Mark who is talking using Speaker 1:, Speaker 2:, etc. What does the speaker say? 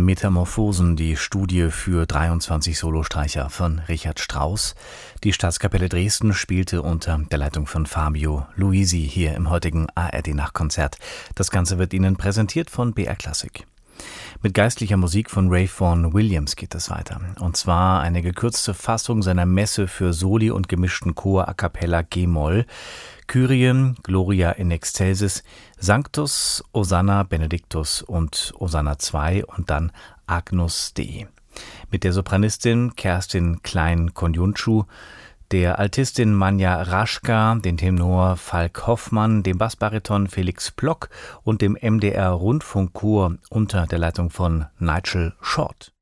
Speaker 1: Metamorphosen, die Studie für 23 Solostreicher von Richard Strauss. Die Staatskapelle Dresden spielte unter der Leitung von Fabio Luisi hier im heutigen ARD-Nachtkonzert. Das Ganze wird Ihnen präsentiert von BR Classic. Mit geistlicher Musik von Ray Vaughan Williams geht es weiter. Und zwar eine gekürzte Fassung seiner Messe für Soli und gemischten Chor a cappella G-Moll. Kyrie, Gloria in excelsis, Sanctus, Osanna Benedictus und Osanna 2 und dann Agnus Dei. Mit der Sopranistin Kerstin Klein-Konjunschuh, der Altistin Manja Raschka, dem Tenor Falk Hoffmann, dem Bassbariton Felix Plock und dem MDR Rundfunkchor unter der Leitung von Nigel Short.